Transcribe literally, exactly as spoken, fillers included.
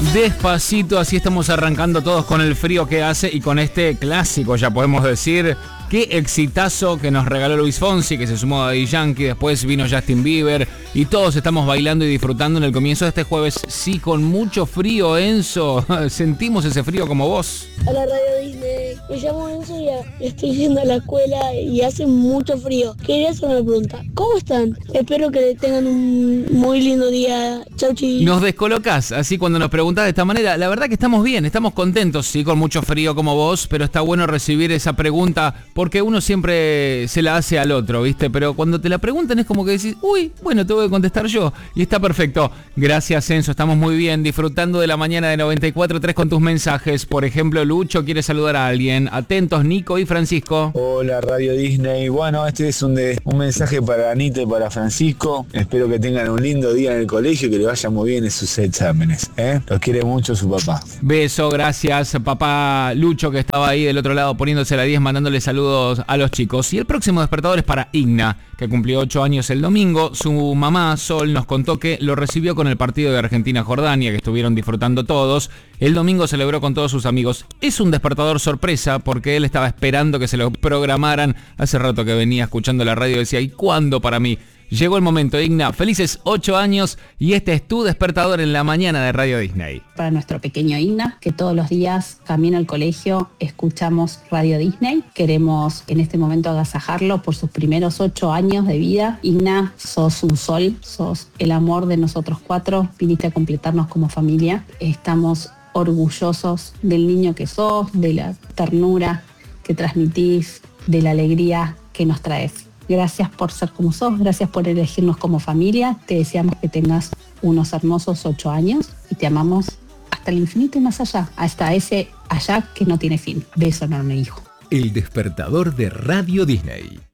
Despacito, así estamos arrancando todos con el frío que hace y con este clásico, ya podemos decir. Qué exitazo que nos regaló Luis Fonsi, que se sumó a Daddy Yankee, después vino Justin Bieber y todos estamos bailando y disfrutando en el comienzo de este jueves. Sí, con mucho frío, Enzo. Sentimos ese frío como vos. Hola Radio Disney, me llamo Enzo y estoy yendo a la escuela y hace mucho frío. Quería hacer una pregunta, ¿cómo están? Espero que tengan un muy lindo día. Chau, chi. Nos descolocás así cuando nos preguntás de esta manera. La verdad que estamos bien, estamos contentos, sí, con mucho frío como vos, pero está bueno recibir esa pregunta porque uno siempre se la hace al otro, ¿viste? Pero cuando te la preguntan es como que decís, uy, bueno, tengo que contestar yo. Y está perfecto. Gracias, Enzo, estamos muy bien, disfrutando de la mañana de noventa y cuatro punto tres con tus mensajes. Por ejemplo, Lucho quiere saludar a alguien. Atentos, Nico y Francisco. Hola, Radio Disney. Bueno, este es un, de, un mensaje para Anita y para Francisco. Espero que tengan un lindo día en el colegio y que le vaya muy bien en sus exámenes, ¿eh? Los quiere mucho su papá. Beso, gracias, papá Lucho, que estaba ahí del otro lado poniéndose la diez, mandándole saludos a los chicos. Y el próximo despertador es para Igna, que cumplió ocho años el domingo. Su mamá, Sol, nos contó que lo recibió con el partido de Argentina-Jordania, que estuvieron disfrutando todos. El domingo celebró con todos sus amigos. Es un despertador sorpresa porque él estaba esperando que se lo programaran. Hace rato que venía escuchando la radio y decía, ¿y cuándo para mí? Llegó el momento, Igna. Felices ocho años y este es tu despertador en la mañana de Radio Disney. Para nuestro pequeño Igna, que todos los días camino al colegio, escuchamos Radio Disney. Queremos en este momento agasajarlo por sus primeros ocho años de vida. Igna, sos un sol, sos el amor de nosotros cuatro. Viniste a completarnos como familia. Estamos orgullosos del niño que sos, de la ternura que transmitís, de la alegría que nos traes. Gracias por ser como sos, gracias por elegirnos como familia. Te deseamos que tengas unos hermosos ocho años y te amamos hasta el infinito y más allá, hasta ese allá que no tiene fin. Beso enorme, hijo. El despertador de Radio Disney.